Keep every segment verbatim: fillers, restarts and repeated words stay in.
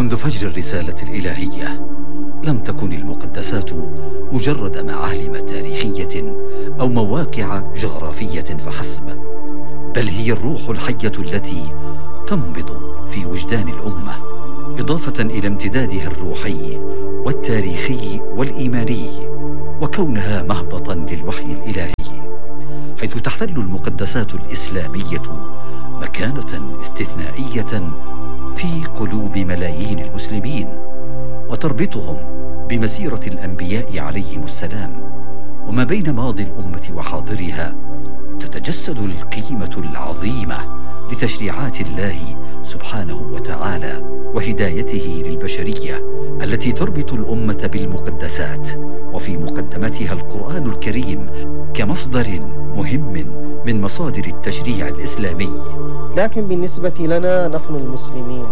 منذ فجر الرسالة الإلهية لم تكن المقدسات مجرد معالم تاريخية أو مواقع جغرافية فحسب، بل هي الروح الحية التي تنبض في وجدان الأمة، إضافة إلى امتدادها الروحي والتاريخي والإيماني، وكونها مهبطا للوحي الإلهي، حيث تحتل المقدسات الإسلامية مكانة استثنائية في قلوب ملايين المسلمين، وتربطهم بمسيرة الأنبياء عليهم السلام. وما بين ماضي الأمة وحاضرها تتجسد القيمة العظيمة لتشريعات الله سبحانه وتعالى وهدايته للبشرية التي تربط الأمة بالمقدسات، وفي مقدمتها القرآن الكريم كمصدر مهم من مصادر التشريع الإسلامي. لكن بالنسبة لنا نحن المسلمين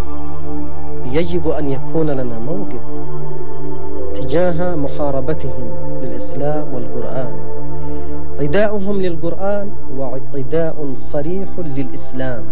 يجب أن يكون لنا موقف تجاه محاربتهم للإسلام والقرآن. عداؤهم للقرآن هو عداء صريح للإسلام،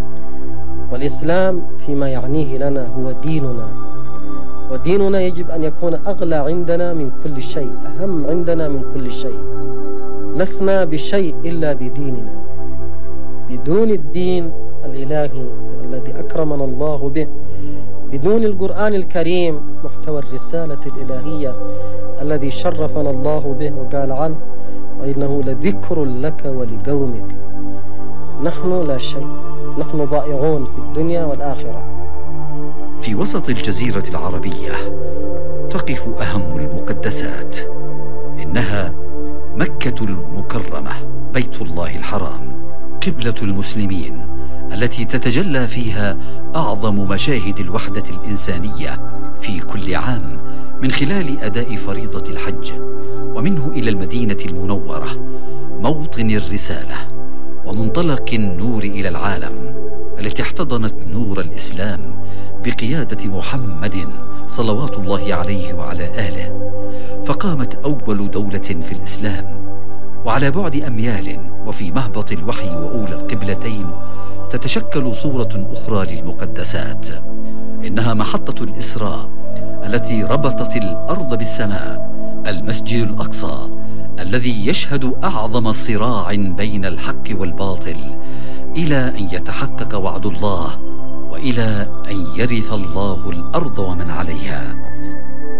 والإسلام فيما يعنيه لنا هو ديننا، وديننا يجب أن يكون أغلى عندنا من كل شيء، أهم عندنا من كل شيء. لسنا بشيء إلا بديننا. بدون الدين الإلهي الذي أكرمنا الله به، بدون القرآن الكريم محتوى الرسالة الإلهية الذي شرفنا الله به وقال عنه وإنه لذكر لك ولقومك، نحن لا شيء، نحن ضائعون في الدنيا والآخرة. في وسط الجزيرة العربية تقف أهم المقدسات، إنها مكة المكرمة، بيت الله الحرام، قبلة المسلمين التي تتجلى فيها أعظم مشاهد الوحدة الإنسانية في كل عام من خلال أداء فريضة الحج، ومنه إلى المدينة المنورة موطن الرسالة ومنطلق النور إلى العالم، التي احتضنت نور الإسلام بقيادة محمد صلوات الله عليه وعلى آله، فقامت أول دولة في الإسلام. وعلى بعد أميال وفي مهبط الوحي وأولى القبلتين تتشكل صورة أخرى للمقدسات، إنها محطة الإسراء التي ربطت الأرض بالسماء، المسجد الأقصى الذي يشهد أعظم صراع بين الحق والباطل إلى أن يتحقق وعد الله وإلى أن يرث الله الأرض ومن عليها،